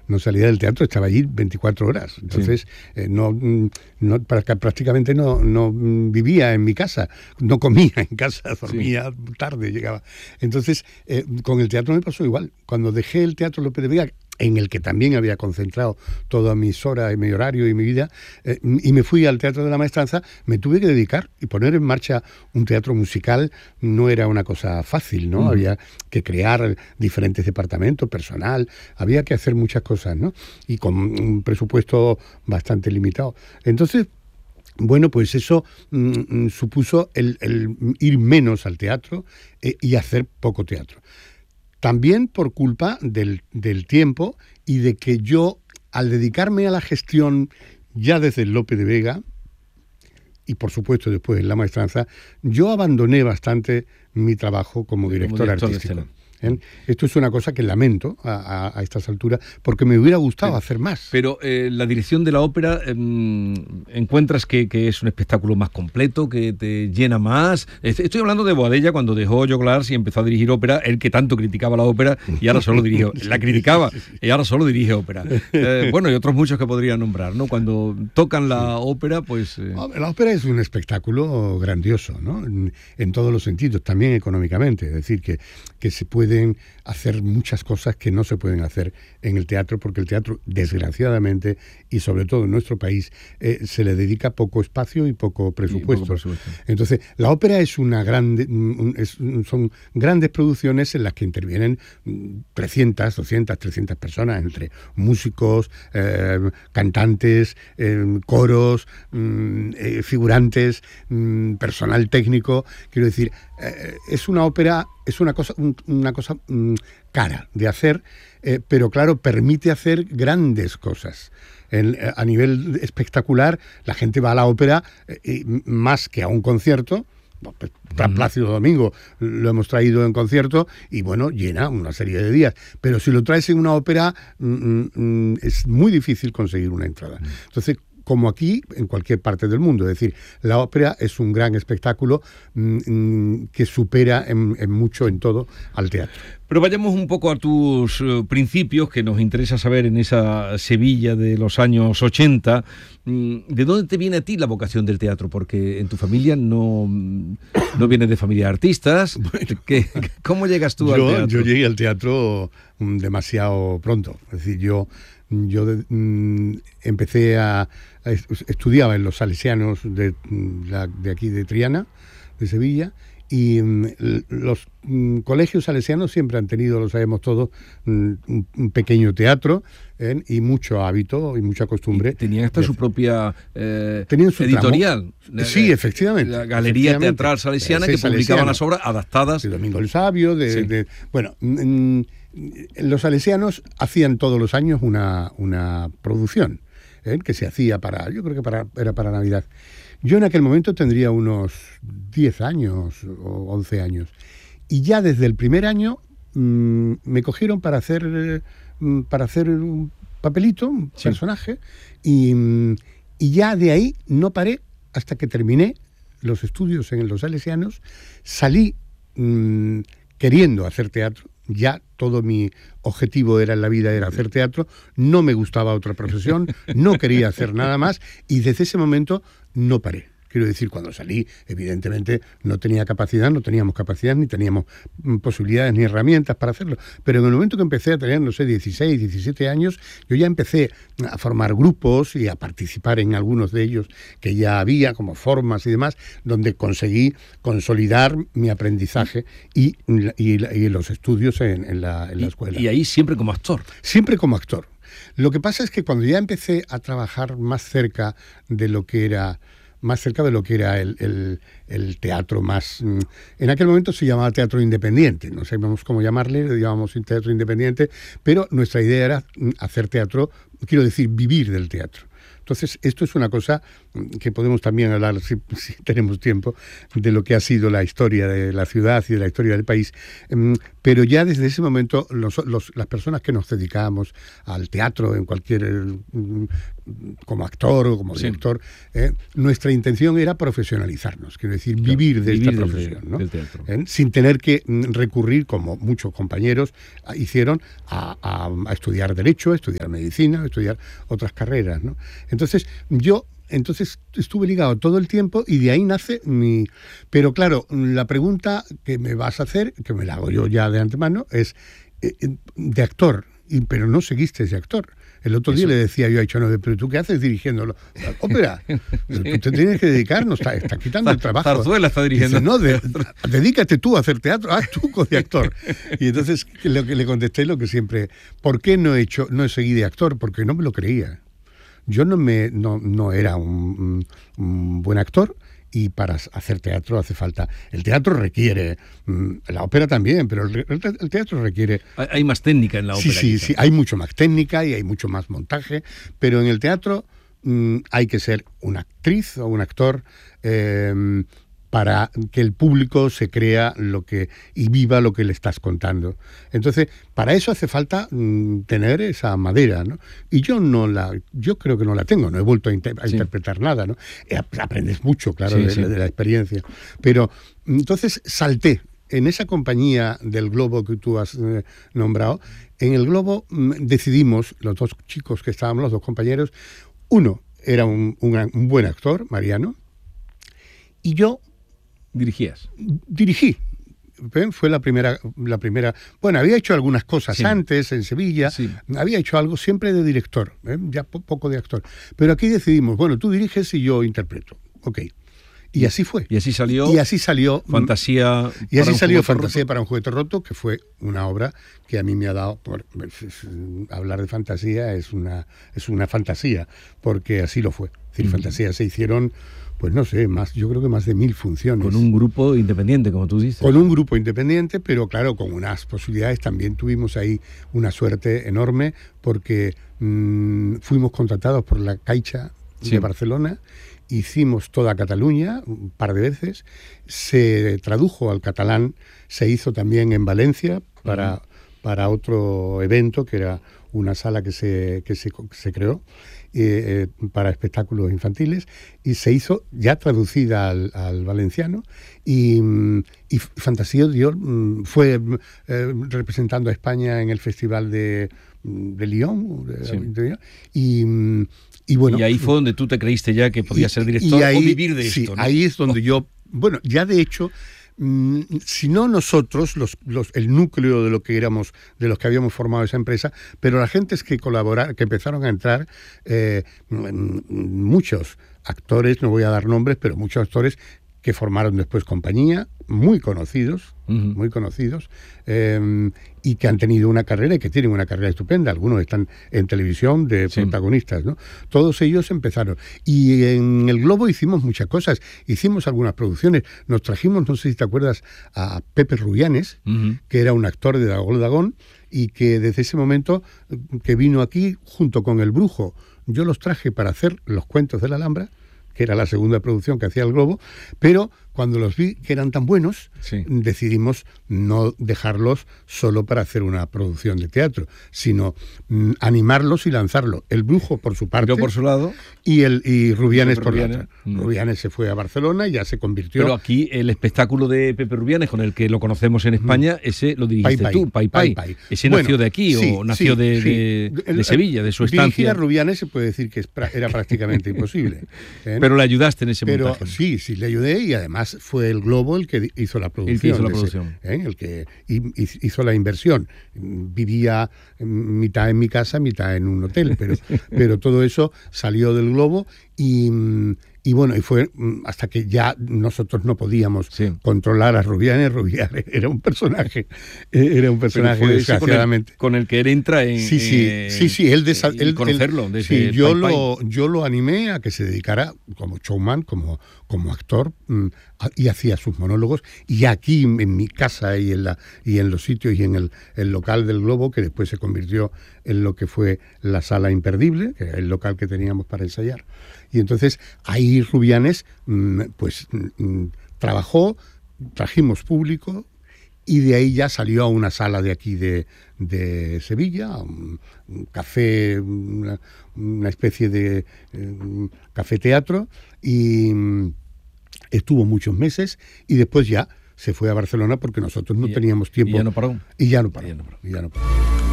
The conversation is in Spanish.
no salía del teatro, estaba allí 24 horas. Entonces, prácticamente no vivía en mi casa, no comía en casa, dormía tarde, llegaba. Entonces, con el teatro me pasó igual. Cuando dejé el Teatro Lope de Vega, en el que también había concentrado todas mis horas y mi horario y mi vida, y me fui al Teatro de la Maestranza, me tuve que dedicar y poner en marcha un teatro musical. No era una cosa fácil, ¿no? Había que crear diferentes departamentos, personal, había que hacer muchas cosas, ¿no? Y con un presupuesto bastante limitado. Entonces, bueno, pues eso supuso el ir menos al teatro y hacer poco teatro. También por culpa del tiempo y de que yo, al dedicarme a la gestión ya desde el Lope de Vega, y por supuesto después en la Maestranza, yo abandoné bastante mi trabajo como director artístico. Esto es una cosa que lamento a estas alturas, porque me hubiera gustado hacer más. Pero la dirección de la ópera, ¿encuentras que es un espectáculo más completo, que te llena más? Estoy hablando de Boadella cuando dejó Joglars y empezó a dirigir ópera, él que tanto criticaba la ópera y ahora solo dirige, la criticaba y ahora solo dirige ópera. Bueno, y otros muchos que podría nombrar, ¿no? Cuando tocan la ópera, pues... La ópera es un espectáculo grandioso, ¿no? En todos los sentidos, también económicamente, es decir, que se pueden hacer muchas cosas que no se pueden hacer en el teatro, porque el teatro, desgraciadamente, y sobre todo en nuestro país, se le dedica poco espacio y poco presupuesto. Entonces, la ópera es son grandes producciones en las que intervienen 300, 200, 300 personas, entre músicos, cantantes, coros, figurantes, personal técnico. Quiero decir, es una ópera, es una cosa cara de hacer, pero claro, permite hacer grandes cosas. A nivel espectacular, la gente va a la ópera más que a un concierto. Pues, Plácido Domingo lo hemos traído en concierto y bueno, llena una serie de días, pero si lo traes en una ópera es muy difícil conseguir una entrada. Entonces, como aquí, en cualquier parte del mundo. Es decir, la ópera es un gran espectáculo que supera en mucho, en todo, al teatro. Pero vayamos un poco a tus principios, que nos interesa saber en esa Sevilla de los años 80. ¿De dónde te viene a ti la vocación del teatro? Porque en tu familia no vienes de familia de artistas. Bueno, ¿cómo llegas tú al teatro? Yo llegué al teatro demasiado pronto. Es decir, yo empecé estudiaba en los salesianos de aquí de Triana, de Sevilla, y los colegios salesianos siempre han tenido, lo sabemos todos, un pequeño teatro y mucho hábito y mucha costumbre. Tenían hasta su propia su editorial. Sí, efectivamente. La Galería Teatral Salesiana, que publicaban las obras adaptadas. De Domingo el Sabio. Bueno, los salesianos hacían todos los años una producción que se hacía yo creo que era para Navidad. Yo en aquel momento tendría unos 10 años o 11 años. Y ya desde el primer año me cogieron para hacer un papelito, un personaje, y ya de ahí no paré hasta que terminé los estudios en los salesianos. Salí queriendo hacer teatro. Ya todo mi objetivo en la vida era hacer teatro, no me gustaba otra profesión, no quería hacer nada más y desde ese momento no paré. Quiero decir, cuando salí, evidentemente no teníamos capacidad, ni teníamos posibilidades ni herramientas para hacerlo. Pero en el momento que empecé a tener, 16, 17 años, yo ya empecé a formar grupos y a participar en algunos de ellos que ya había, como formas y demás, donde conseguí consolidar mi aprendizaje y los estudios en la escuela. Y ahí siempre como actor. Siempre como actor. Lo que pasa es que cuando ya empecé a trabajar más cerca de lo que era el teatro más... En aquel momento se llamaba teatro independiente, no sabíamos cómo llamarle, le llamamos teatro independiente, pero nuestra idea era hacer teatro, quiero decir, vivir del teatro. Entonces, esto es una cosa que podemos también hablar, si tenemos tiempo, de lo que ha sido la historia de la ciudad y de la historia del país. Pero ya desde ese momento, las personas que nos dedicábamos al teatro, en cualquier como actor o como director, nuestra intención era profesionalizarnos, quiero decir, vivir de esta profesión, ¿no? Del teatro. Sin tener que recurrir, como muchos compañeros hicieron, a estudiar Derecho, a estudiar Medicina, a estudiar otras carreras, ¿no? Entonces, yo estuve ligado todo el tiempo y de ahí nace mi... Pero claro, la pregunta que me vas a hacer, que me la hago yo ya de antemano, es de actor, pero no seguiste de actor. El otro día le decía yo a Echanovi, pero ¿tú qué haces dirigiendo la ópera? Tú te tienes que dedicar, no está quitando el trabajo. Zarzuela está dirigiendo. Dice, no, dedícate tú a hacer teatro, haz tú de actor. Y entonces lo que le contesté, lo que siempre, ¿por qué no he seguido de actor? Porque no me lo creía. Yo no era un buen actor. Y para hacer teatro hace falta... El teatro requiere... la ópera también, pero el teatro requiere... Hay más técnica en la ópera. Sí, hay mucho más técnica y hay mucho más montaje, pero en el teatro hay que ser una actriz o un actor para que el público se crea y viva lo que le estás contando. Entonces, para eso hace falta tener esa madera, ¿no? Y yo creo que no la tengo, no he vuelto a interpretar nada, ¿no? Aprendes mucho, claro, de la experiencia. Pero entonces salté. En esa compañía del Globo que tú has nombrado, en el Globo decidimos, los dos chicos que estábamos, los dos compañeros, uno era un buen actor, Mariano, y yo... Dirigí. Fue la primera. Bueno, había hecho algunas cosas antes en Sevilla, había hecho algo siempre de director, ya poco de actor. Pero aquí decidimos, bueno, tú diriges y yo interpreto. Ok. Y así fue. Y así salió. Fantasía. Y así salió Fantasía para un juguete roto, que fue una obra que a mí me ha dado. Hablar de fantasía es una fantasía, porque así lo fue. Es decir, Fantasía se hicieron. Pues no sé, yo creo que más de 1000 funciones. Con un grupo independiente, como tú dices. Con un grupo independiente, pero claro, con unas posibilidades. También tuvimos ahí una suerte enorme porque fuimos contratados por la Caixa de Barcelona, hicimos toda Cataluña un par de veces, se tradujo al catalán, se hizo también en Valencia para otro evento, que era una sala que se creó para espectáculos infantiles, y se hizo ya traducida al valenciano, y Fantasía fue representando a España en el Festival de Lyon, y bueno, y ahí fue donde tú te creíste ya que podías ser director o vivir de esto, ¿no? Ahí es donde yo, bueno, ya de hecho, si no nosotros, el núcleo de lo que éramos, de los que habíamos formado esa empresa, pero las gentes que colaboraron, que empezaron a entrar, muchos actores, no voy a dar nombres, pero muchos actores que formaron después compañía, muy conocidos, y que han tenido una carrera y que tienen una carrera estupenda. Algunos están en televisión de protagonistas, ¿no? Todos ellos empezaron. Y en el Globo hicimos muchas cosas. Hicimos algunas producciones. Nos trajimos, no sé si te acuerdas, a Pepe Rubianes, que era un actor de Dagón, y que desde ese momento que vino aquí, junto con El Brujo, yo los traje para hacer Los Cuentos de la Alhambra, que era la segunda producción que hacía el Globo, pero cuando los vi que eran tan buenos, decidimos no dejarlos solo para hacer una producción de teatro, sino animarlos y lanzarlos. El Brujo por su parte, yo por su lado, y Rubianes por la otra. Rubianes se fue a Barcelona y ya se convirtió... Pero aquí el espectáculo de Pepe Rubianes, con el que lo conocemos en España, ese lo dirigiste tú, Pai Pai. ¿Ese nació de aquí o nació de Sevilla, de su estancia? Dirigir a Rubianes se puede decir que era prácticamente imposible. Pero le ayudaste en ese montaje. Sí, le ayudé, y además fue el Globo el que hizo la producción. El que hizo la inversión. Vivía mitad en mi casa, mitad en un hotel, pero todo eso salió del Globo, y bueno, y fue hasta que ya nosotros no podíamos controlar a Rubianes. Rubianes era un personaje desgraciadamente. Con el que él entra en... Él conocerlo. Yo lo animé a que se dedicara como showman, como actor, y hacía sus monólogos, y aquí en mi casa y en los sitios y en el local del Globo, que después se convirtió en lo que fue la Sala Imperdible, que era el local que teníamos para ensayar. Y entonces ahí Rubianes trabajó, trajimos público, y de ahí ya salió a una sala de aquí de Sevilla, un café, una especie de café-teatro, y estuvo muchos meses, y después ya se fue a Barcelona porque nosotros no teníamos tiempo. Y ya no paró. Y ya no paró.